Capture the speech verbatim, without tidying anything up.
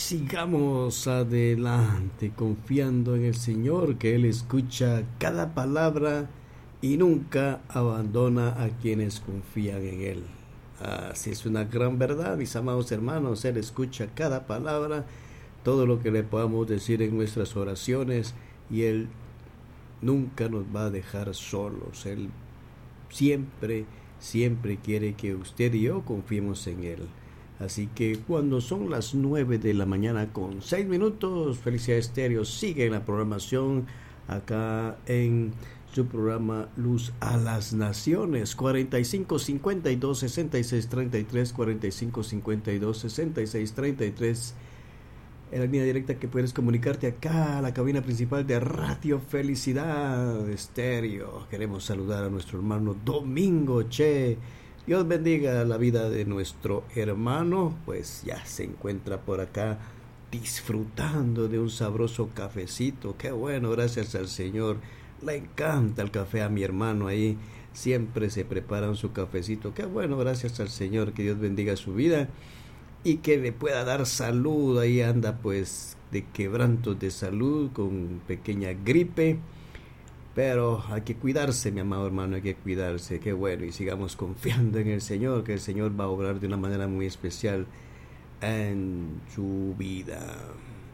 Sigamos adelante confiando en el Señor, que Él escucha cada palabra y nunca abandona a quienes confían en Él. Así es una gran verdad, mis amados hermanos. Él escucha cada palabra, todo lo que le podamos decir en nuestras oraciones, y Él nunca nos va a dejar solos. Él siempre, siempre quiere que usted y yo confiemos en Él. Así que cuando son las nueve de la mañana con seis minutos, Felicidad Estéreo sigue en la programación acá en su programa Luz a las Naciones. Cuarenta y cinco cincuenta y dos sesenta y seis treinta y tres, cuarenta y cinco cincuenta y dos sesenta y seis treinta y tres, en la línea directa que puedes comunicarte acá a la cabina principal de Radio Felicidad Estéreo. Queremos saludar a nuestro hermano Domingo Che. Dios bendiga la vida de nuestro hermano, pues ya se encuentra por acá disfrutando de un sabroso cafecito. Qué bueno, gracias al Señor. Le encanta el café a mi hermano ahí, siempre se preparan su cafecito. Qué bueno, gracias al Señor, que Dios bendiga su vida y que le pueda dar salud. Ahí anda pues de quebrantos de salud, con pequeña gripe. Pero hay que cuidarse, mi amado hermano, hay que cuidarse. Qué bueno, y sigamos confiando en el Señor, que el Señor va a obrar de una manera muy especial en su vida.